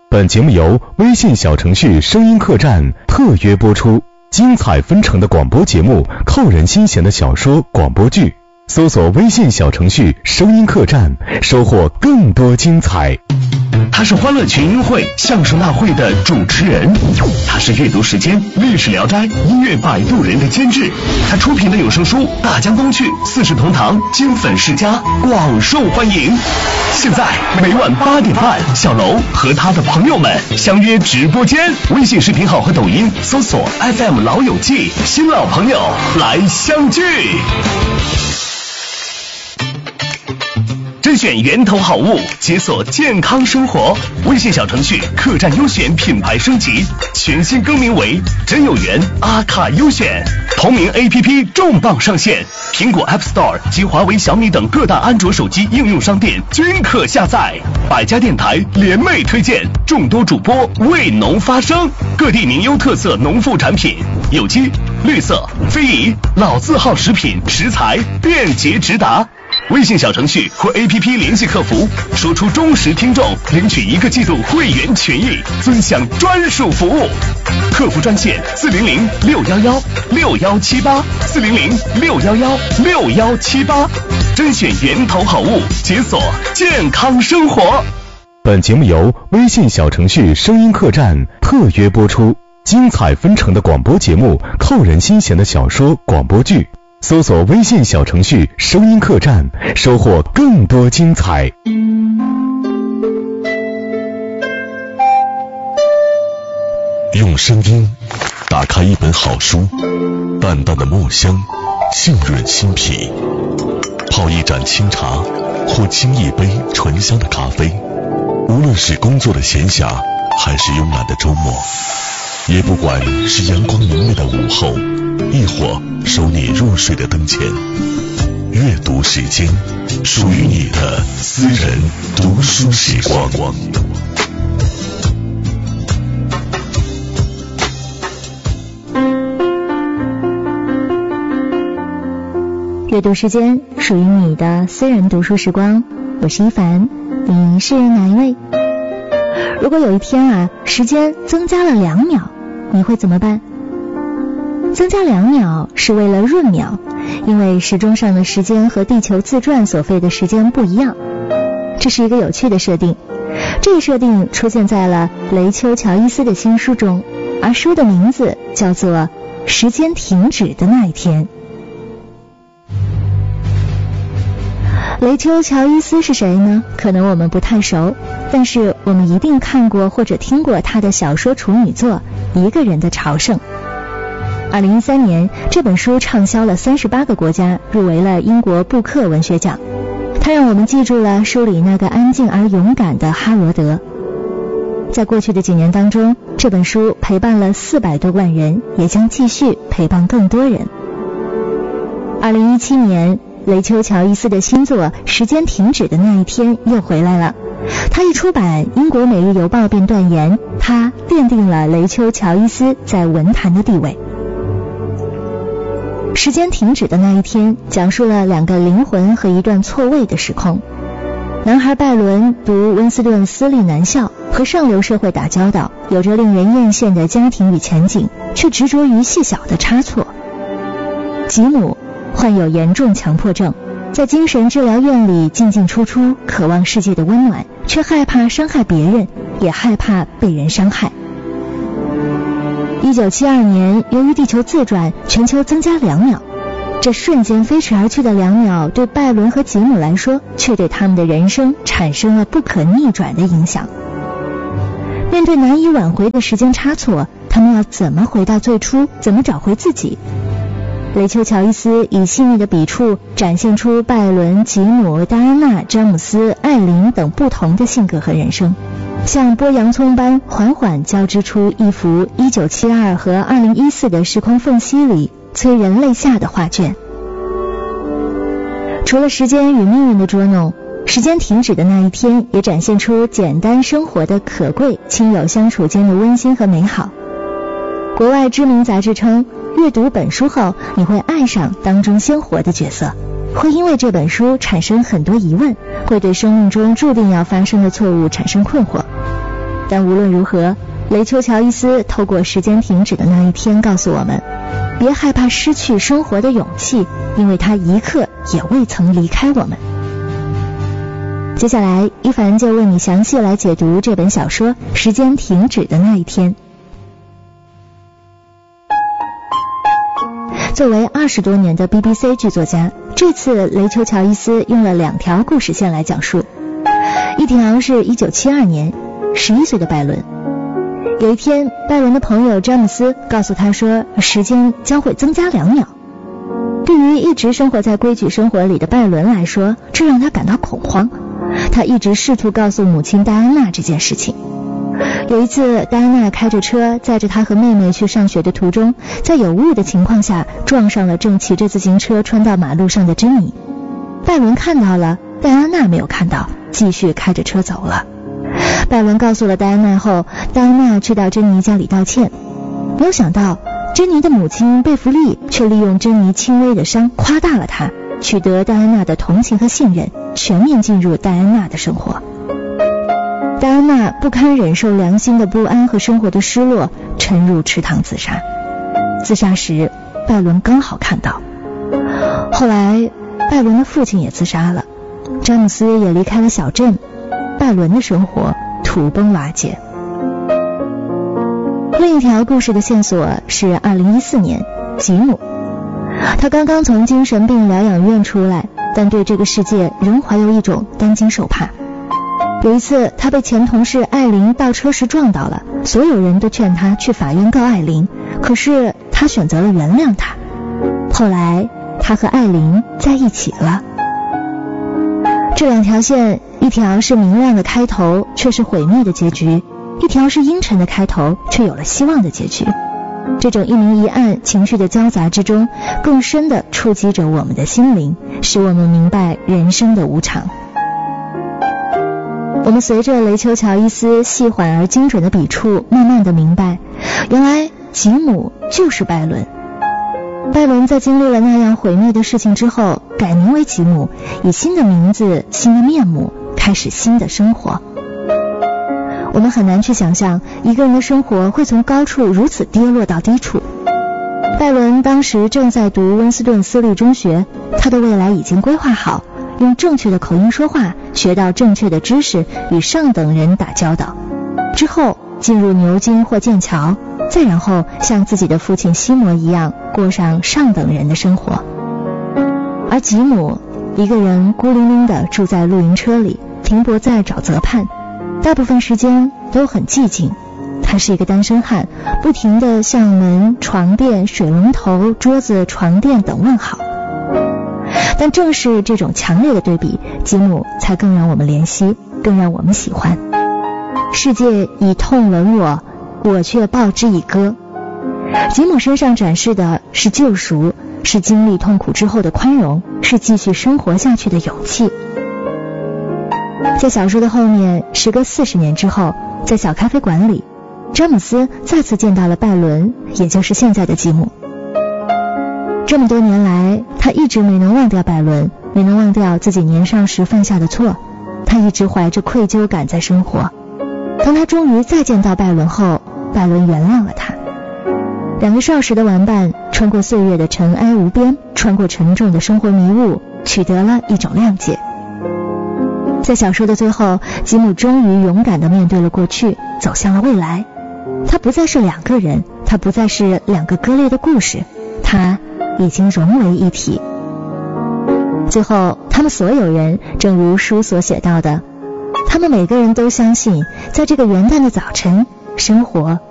本节目由微信小程序声音客栈特约播出，精彩纷呈的广播节目，扣人心弦的小说广播剧，搜索微信小程序声音客栈，收获更多精彩。 他是欢乐群英会相声大会的主持人，他是阅读时间历史聊斋音乐摆渡人的监制，他出品的有声书大江东去四世同堂金粉世家广受欢迎。现在每晚8点半，小楼和他的朋友们相约直播间，微信视频号和抖音搜索 FM 老友记，新老朋友来相聚。甄选源头好物，解锁健康生活。微信小程序客栈优选品牌升级，全新更名为真有缘阿卡优选。同名 APP 重磅上线，苹果 App Store 及华为、小米等各大安卓手机应用商店均可下载。百家电台联袂推荐，众多主播为农发声，各地名优特色农副产品，有机、绿色、非遗、老字号食品食材便捷直达。微信小程序或 APP 联系客服，说出忠实听众，领取1个季度会员权益，尊享专属服务。客服专线400-611-6178 400-611-6178，甄选源头好物，解锁健康生活。 本节目由微信小程序声音客栈特约播出，精彩纷呈的广播节目，扣人心弦的小说广播剧，搜索微信小程序声音客栈，收获更多精彩。 用声音打开一本好书，淡淡的墨香浸润心脾，泡一盏清茶或沏一杯醇香的咖啡，无论是工作的闲暇还是慵懒的周末，也不管是阳光明媚的午后，亦或收你入睡的灯前，阅读时间，属于你的私人读书时光。 阅读时间，属于你的私人读书时光。我是一凡，你是哪一位？如果有一天时间增加了2秒，你会怎么办？增加2秒是为了闰秒，因为时钟上的时间和地球自转所费的时间不一样。这是一个有趣的设定，这一设定出现在了雷丘乔伊斯的新书中，而书的名字叫做《时间停止的那一天》。雷丘乔伊斯是谁呢？可能我们不太熟，但是我们一定看过或者听过他的小说处女作《一个人的朝圣》。2013年，这本书畅销了38个国家，入围了英国布克文学奖。它让我们记住了书里那个安静而勇敢的哈罗德。在过去的几年当中，这本书陪伴了400多万人，也将继续陪伴更多人。2017年，雷丘乔伊斯的新作《时间停止的那一天》又回来了。他一出版，英国《每日邮报》便断言，他奠定了雷丘乔伊斯在文坛的地位。时间停止的那一天讲述了2个灵魂和一段错位的时空。男孩拜伦读温斯顿私立男校，和上流社会打交道，有着令人艳羡的家庭与前景，却执着于细小的差错。吉姆患有严重强迫症，在精神治疗院里进进出出，渴望世界的温暖，却害怕伤害别人，也害怕被人伤害。1972年，由于地球自转，全球增加2秒。这瞬间飞驰而去的2秒，对拜伦和吉姆来说，却对他们的人生产生了不可逆转的影响。面对难以挽回的时间差错，他们要怎么回到最初，怎么找回自己？雷丘乔伊斯以细腻的笔触展现出拜伦、吉姆、戴安娜、詹姆斯、艾琳等不同的性格和人生，像剥洋葱般缓缓交织出一幅1972和2014的时空缝隙里催人泪下的画卷。除了时间与命运的捉弄，时间停止的那一天也展现出简单生活的可贵，亲友相处间的温馨和美好。国外知名杂志称，阅读本书后，你会爱上当中鲜活的角色，会因为这本书产生很多疑问，会对生命中注定要发生的错误产生困惑。 但无论如何，雷丘乔伊斯透过时间停止的那一天告诉我们，别害怕失去生活的勇气，因为他一刻也未曾离开我们。接下来一凡就为你详细来解读这本小说《时间停止的那一天》。作为20多年的 BBC 剧作家，这次雷丘乔伊斯用了2条故事线来讲述。一条是1972年，11岁的拜伦。有一天，拜伦的朋友詹姆斯告诉他说，时间将会增加2秒。对于一直生活在规矩生活里的拜伦来说，这让他感到恐慌。他一直试图告诉母亲戴安娜这件事情。有一次，戴安娜开着车载着她和妹妹去上学的途中，在有雾的情况下撞上了正骑着自行车穿到马路上的珍妮。拜伦看到了，戴安娜没有看到，继续开着车走了。拜伦告诉了戴安娜后，戴安娜去到珍妮家里道歉。没有想到，珍妮的母亲贝弗利却利用珍妮轻微的伤夸大了她，取得戴安娜的同情和信任，全面进入戴安娜的生活。戴安娜不堪忍受良心的不安和生活的失落，沉入池塘自杀。自杀时，拜伦刚好看到。后来，拜伦的父亲也自杀了，詹姆斯也离开了小镇，拜伦的生活土崩瓦解。另一条故事的线索是2014年，吉姆。他刚刚从精神病疗养院出来，但对这个世界仍怀有一种担惊受怕。有一次，他被前同事艾琳倒车时撞到了，所有人都劝他去法院告艾琳，可是他选择了原谅他。后来，他和艾琳在一起了。这2条线，一条是明亮的开头，却是毁灭的结局；一条是阴沉的开头，却有了希望的结局。这种一明一暗情绪的交杂之中，更深地触及着我们的心灵，使我们明白人生的无常。我们随着雷丘乔伊斯细缓而精准的笔触，慢慢地明白，原来吉姆就是拜伦。拜伦在经历了那样毁灭的事情之后，改名为吉姆，以新的名字、新的面目，开始新的生活。我们很难去想象一个人的生活会从高处如此跌落到低处。拜伦当时正在读温斯顿私立中学，他的未来已经规划好，用正确的口音说话，学到正确的知识，与上等人打交道，之后进入牛津或剑桥，再然后像自己的父亲西摩一样过上上等人的生活。而吉姆一个人孤零零地住在露营车里，停泊在沼泽畔，大部分时间都很寂静。他是一个单身汉，不停地向门、床垫、水龙头、桌子、床垫等问好。但正是这种强烈的对比，吉姆才更让我们怜惜，更让我们喜欢。世界以痛吻我，我却报之以歌。吉姆身上展示的是救赎，是经历痛苦之后的宽容，是继续生活下去的勇气。在小说的后面，时隔40年之后，在小咖啡馆里，詹姆斯再次见到了拜伦，也就是现在的吉姆。这么多年来，他一直没能忘掉拜伦，没能忘掉自己年少时犯下的错，他一直怀着愧疚感在生活。当他终于再见到拜伦后，拜伦原谅了他。2个少时的玩伴穿过岁月的尘埃无边，穿过沉重的生活迷雾，取得了一种谅解。在小说的最后，吉姆终于勇敢地面对了过去，走向了未来。他不再是2个人，他不再是2个割裂的故事，他已经融为一体。最后，他们所有人正如书所写到的，他们每个人都相信，在这个元旦的早晨，生活